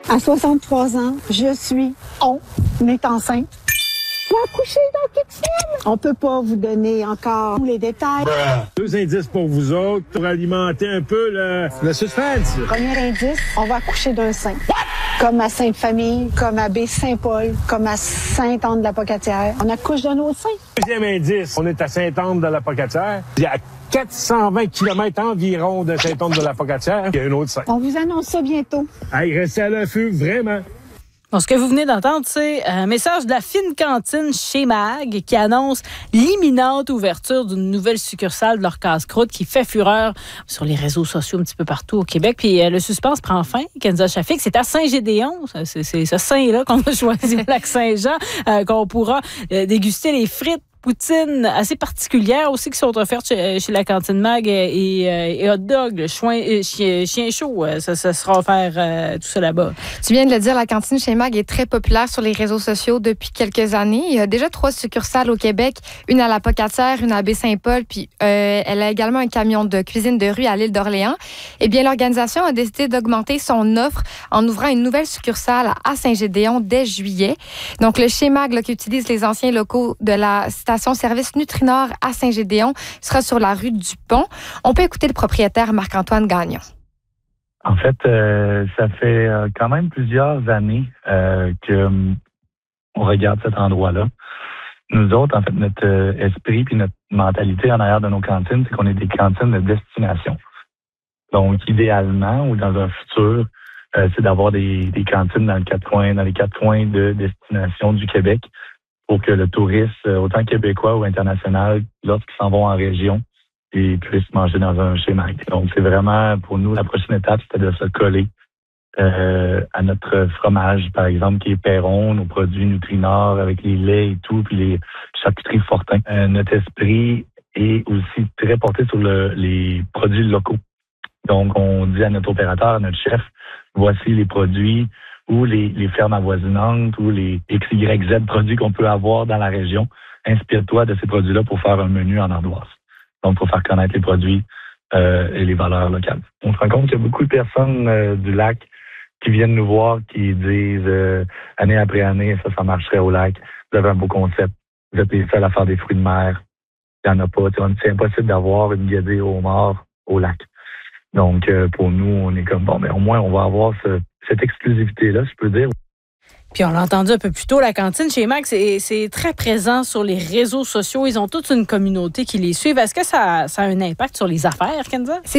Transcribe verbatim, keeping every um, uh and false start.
À soixante-trois ans, je suis, on est enceinte. Je vais accoucher dans quelques semaines. On peut pas vous donner encore tous les détails. Deux indices pour vous autres, pour alimenter un peu le, le suspense. Premier indice, on va accoucher d'un sein. Comme à Sainte-Famille, comme à Baie-Saint-Paul, comme à Sainte-Anne-de-la-Pocatière. On accouche d'un autre sein. Deuxième indice, on est à Sainte-Anne-de-la-Pocatière. Il y a quatre cent vingt kilomètres environ de Sainte-Anne-de-la-Pocatière. Il y a un autre sein. On vous annonce ça bientôt. Hey, restez à l'affût, vraiment. Bon, ce que vous venez d'entendre, c'est un message de la fine cantine chez Mag qui annonce l'imminente ouverture d'une nouvelle succursale de leur casse-croûte qui fait fureur sur les réseaux sociaux un petit peu partout au Québec. Puis euh, le suspense prend fin. Kenza Shafik, c'est à Saint-Gédéon. C'est, c'est ce sein-là qu'on a choisi au Lac-Saint-Jean, euh, qu'on pourra euh, déguster les frites, poutines assez particulières aussi qui sont offertes chez, chez la cantine Mag et, et, et hot dog, le chouin, chien, chien chaud, ça, ça sera offert euh, tout ça là-bas. Tu viens de le dire, la cantine chez Mag est très populaire sur les réseaux sociaux depuis quelques années. Il y a déjà trois succursales au Québec, une à la Pocatière, une à Baie-Saint-Paul, puis euh, elle a également un camion de cuisine de rue à l'île d'Orléans. Eh bien, l'organisation a décidé d'augmenter son offre en ouvrant une nouvelle succursale à Saint-Gédéon dès juillet. Donc, le chez Mag, là, qui utilise les anciens locaux de la station-service Nutrinor à Saint-Gédéon sera sur la rue du Pont. On peut écouter le propriétaire Marc-Antoine Gagnon. En fait, euh, ça fait euh, quand même plusieurs années euh, qu'on regarde cet endroit-là. Nous autres, en fait, notre euh, esprit et notre mentalité en arrière de nos cantines, c'est qu'on est des cantines de destination. Donc, idéalement, ou dans un futur, euh, c'est d'avoir des, des cantines dans, le quatre coins, dans les quatre coins de destination du Québec, pour que le touriste, autant québécois ou international, lorsqu'ils s'en vont en région, ils puissent manger dans un chez Mag. Donc, c'est vraiment, pour nous, la prochaine étape, c'était de se coller euh, à notre fromage, par exemple, qui est Perron, nos produits Nutrinor avec les laits et tout, puis les charcuteries Fortin. Euh, notre esprit est aussi très porté sur le, les produits locaux. Donc, on dit à notre opérateur, à notre chef, voici les produits ou les, les fermes avoisinantes, ou les X Y Z produits qu'on peut avoir dans la région. Inspire-toi de ces produits-là pour faire un menu en ardoise. Donc, pour faire connaître les produits euh, et les valeurs locales. On se rend compte qu'il y a beaucoup de personnes euh, du lac qui viennent nous voir, qui disent euh, année après année, ça, ça marcherait au lac. Vous avez un beau concept. Vous êtes les seuls à faire des fruits de mer. Il n'y en a pas. C'est impossible d'avoir une guédille au homard au lac. Donc, euh, pour nous, on est comme, bon, mais au moins, on va avoir ce cette exclusivité-là, je peux dire. Puis on l'a entendu un peu plus tôt, la cantine chez Mag, c'est, c'est très présent sur les réseaux sociaux. Ils ont toute une communauté qui les suit. Est-ce que ça, ça a un impact sur les affaires, Kenza?